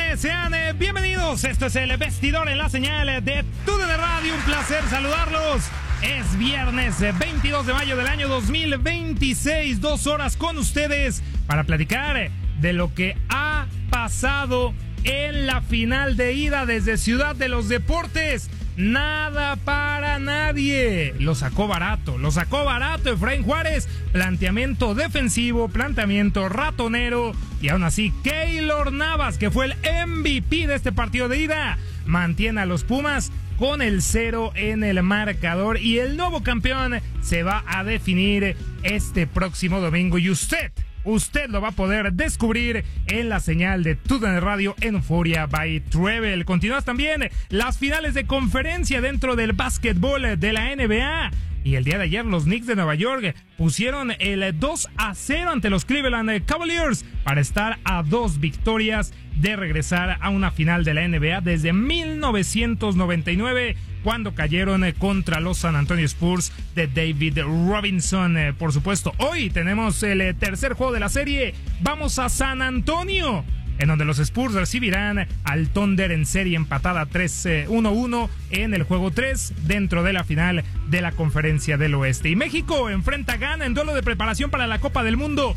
tardes, sean bienvenidos. Esto es el vestidor en la señal de TUDN Radio. Un placer saludarlos. Es viernes 22 de mayo del año 2026. 2 horas con ustedes para platicar de lo que ha pasado en la final de ida desde Ciudad de los Deportes. Nada para nadie. Lo sacó barato Efraín Juárez. Planteamiento defensivo, planteamiento ratonero. Y aún así, Keylor Navas, que fue el MVP de este partido de ida, mantiene a los Pumas con el 0 en el marcador. Y el nuevo campeón se va a definir este próximo domingo. Y usted lo va a poder descubrir en la señal de TUDN Radio en Euphoria by Travel. Continúas también las finales de conferencia dentro del básquetbol de la NBA. Y el día de ayer los Knicks de Nueva York pusieron el 2-0 ante los Cleveland Cavaliers para estar a 2 victorias de regresar a una final de la NBA desde 1999, cuando cayeron contra los San Antonio Spurs de David Robinson. Por supuesto, hoy tenemos el tercer juego de la serie. Vamos a San Antonio, en donde los Spurs recibirán al Thunder en serie empatada 1-1 en el juego 3 dentro de la final de la Conferencia del Oeste. Y México enfrenta a Ghana en duelo de preparación para la Copa del Mundo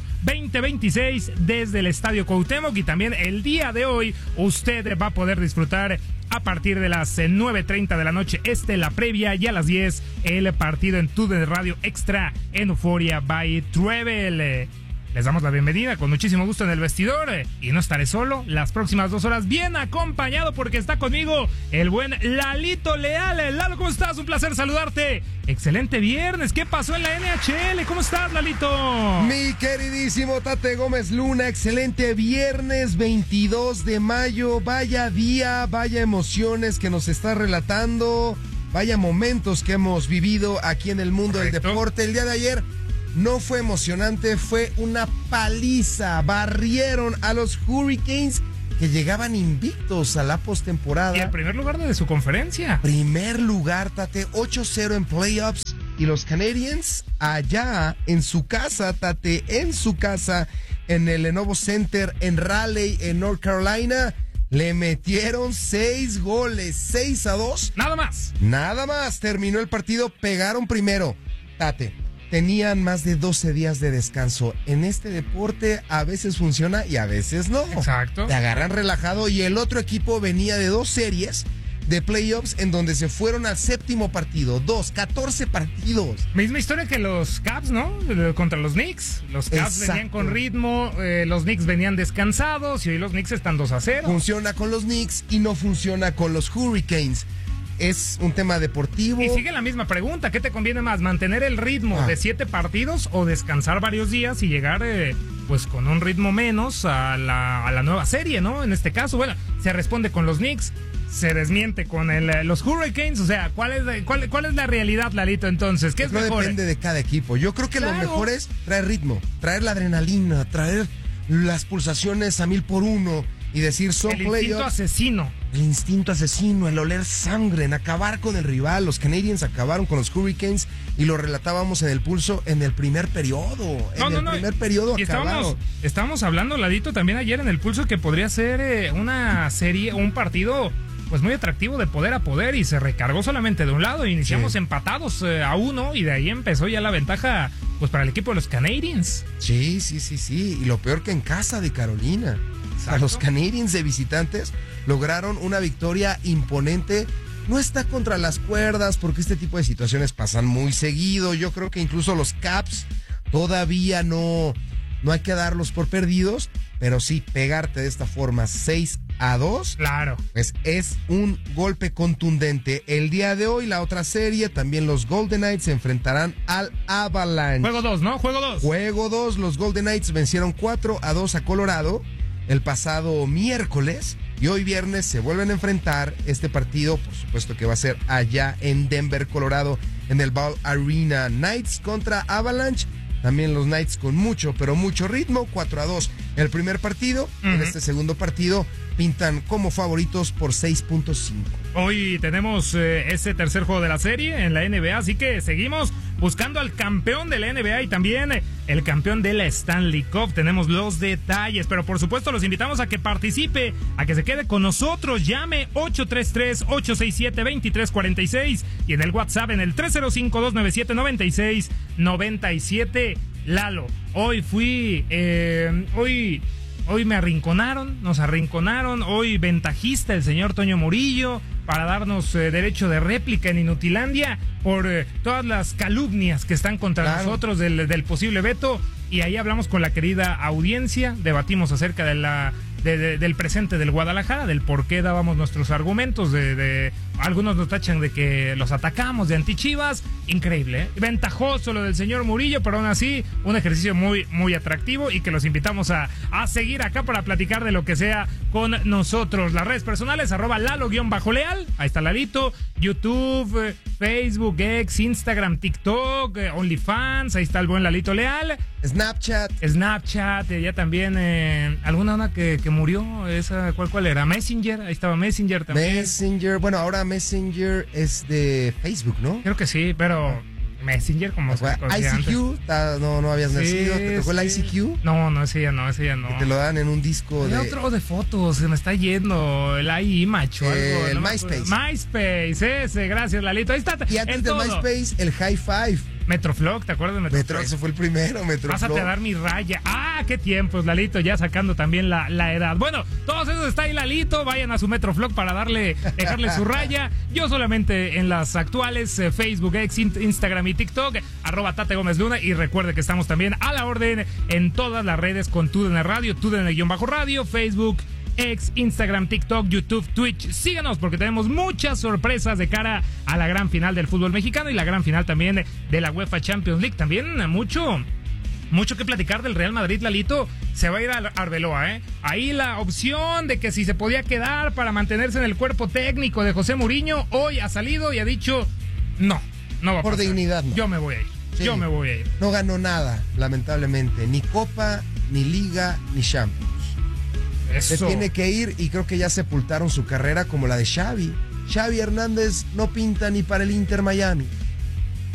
2026 desde el Estadio Cuauhtémoc. Y también el día de hoy usted va a poder disfrutar a partir de las 9:30 de la noche la previa, y a las 10 el partido en TUDN Radio Extra en Euphoria by Travel. Les damos la bienvenida con muchísimo gusto en el vestidor, y no estaré solo las próximas 2 horas, bien acompañado porque está conmigo el buen Lalito Leal. Lalo, ¿cómo estás? Un placer saludarte. Excelente viernes. ¿Qué pasó en la NHL? ¿Cómo estás, Lalito? Mi queridísimo Tate Gómez Luna, excelente viernes 22 de mayo. Vaya día, vaya emociones que nos está relatando, vaya momentos que hemos vivido aquí en el mundo del deporte. El día de ayer no fue emocionante, fue una paliza. Barrieron a los Hurricanes, que llegaban invictos a la postemporada. Y el primer lugar de su conferencia. Primer lugar, Tate, 8-0 en playoffs. Y los Canadiens allá en su casa, Tate, en su casa, en el Lenovo Center en Raleigh, en North Carolina, le metieron 6 goles, 6-2. Nada más, terminó el partido, pegaron primero. Tate, tenían más de 12 días de descanso. En este deporte a veces funciona y a veces no. Exacto. Te agarran relajado, y el otro equipo venía de 2 series de playoffs en donde se fueron al 7º partido. 14 partidos. Misma historia que los Caps, ¿no? Contra los Knicks. Los Caps venían con ritmo, los Knicks venían descansados, y hoy los Knicks están 2-0. Funciona con los Knicks y no funciona con los Hurricanes. Es un tema deportivo. Y sigue la misma pregunta: ¿qué te conviene más? ¿Mantener el ritmo de 7 partidos o descansar varios días y llegar pues con un ritmo menos a la nueva serie, ¿no? En este caso, bueno, se responde con los Knicks, se desmiente con los Hurricanes. O sea, ¿cuál es la realidad, Lalito, entonces? ¿Qué es mejor? Depende de cada equipo. Yo creo que lo mejor es traer ritmo, traer la adrenalina, traer las pulsaciones a 1000 por 1 y decir, son playoffs. El instinto asesino. El instinto asesino, el oler sangre, en acabar con el rival. Los Canadiens acabaron con los Hurricanes y lo relatábamos en el pulso en el primer periodo. Primer periodo acabaron. Estábamos hablando, Ladito, también ayer en el pulso, que podría ser una serie, un partido pues muy atractivo de poder a poder, y se recargó solamente de un lado. Iniciamos empatados a 1, y de ahí empezó ya la ventaja pues para el equipo de los Canadiens. Sí. Y lo peor que en casa de Carolina. A los Canadiens de visitantes lograron una victoria imponente. No está contra las cuerdas, porque este tipo de situaciones pasan muy seguido. Yo creo que incluso los Caps todavía no hay que darlos por perdidos, pero sí, pegarte de esta forma 6-2, claro, pues es un golpe contundente. El día de hoy, la otra serie, también los Golden Knights se enfrentarán al Avalanche. Juego 2, ¿no? Juego 2. Los Golden Knights vencieron 4-2 a Colorado el pasado miércoles, y hoy viernes se vuelven a enfrentar. Este partido, por supuesto, que va a ser allá en Denver, Colorado, en el Ball Arena. Knights contra Avalanche. También los Knights con mucho, pero mucho ritmo. 4-2 el primer partido. En este segundo partido pintan como favoritos por 6.5. Hoy tenemos ese tercer juego de la serie en la NBA, así que seguimos buscando al campeón de la NBA y también el campeón de la Stanley Cup. Tenemos los detalles, pero por supuesto los invitamos a que participe, a que se quede con nosotros. Llame 833-867-2346 y en el WhatsApp en el 305-297-9697. Lalo, hoy me nos arrinconaron, hoy ventajista el señor Toño Murillo para darnos derecho de réplica en Inutilandia por todas las calumnias que están contra nosotros del posible veto, y ahí hablamos con la querida audiencia, debatimos acerca del presente del Guadalajara, del por qué dábamos nuestros argumentos, algunos nos tachan de que los atacamos de antichivas. Increíble, ventajoso lo del señor Murillo, pero aún así un ejercicio muy, muy atractivo y que los invitamos a seguir acá para platicar de lo que sea con nosotros. Las redes personales, @Lalo_Leal, ahí está Lalito, YouTube, Facebook, X, Instagram, TikTok, OnlyFans, ahí está el buen Lalito Leal. Snapchat, ya también alguna que murió, esa ¿cuál era? Messenger, ahí estaba Messenger también. Messenger, bueno, ahora Messenger es de Facebook, ¿no? Creo que sí, pero Messenger como se conocía ICQ, no habías nacido, ¿te tocó el ICQ? No, ese ya no. Que te lo dan en un disco de... otro de fotos, se me está yendo, el iMatch o algo. El MySpace. MySpace, ese, gracias Lalito, ahí está. Y antes del MySpace, el High Five. Metroflog, ¿te acuerdas de Metroflog? Eso fue el primero, Metroflog. Pásate a dar mi raya. ¡Ah, qué tiempos, Lalito! Ya sacando también la edad. Bueno, todos esos está ahí, Lalito. Vayan a su Metroflog para dejarle su raya. Yo solamente en las actuales, Facebook, X, Instagram y TikTok, @Tate Gómez Luna. Y recuerde que estamos también a la orden en todas las redes con TUDN Radio, TUDN_Radio, Facebook, X, Instagram, TikTok, YouTube, Twitch. Síganos porque tenemos muchas sorpresas de cara a la gran final del fútbol mexicano y la gran final también de la UEFA Champions League. También mucho que platicar del Real Madrid, Lalito. Se va a ir a Arbeloa, Ahí la opción de que si se podía quedar para mantenerse en el cuerpo técnico de José Mourinho, hoy ha salido y ha dicho no va a pasar. Por dignidad, no. Yo me voy a ir. Sí. Yo me voy a ir. No ganó nada, lamentablemente. Ni Copa, ni Liga, ni Champions. Eso. Se tiene que ir y creo que ya sepultaron su carrera como la de Xavi. Xavi Hernández no pinta ni para el Inter Miami.